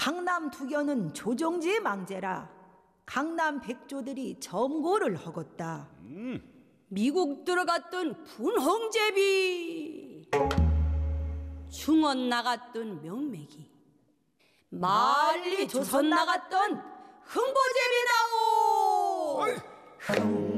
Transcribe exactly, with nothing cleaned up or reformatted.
강남 두견은 조정지의 망제라 강남 백조들이 점고를 허겄다. 음. 미국 들어갔던 분홍제비, 중원 나갔던 명맥이, 만리 조선 나갔던 흥보제비 나오.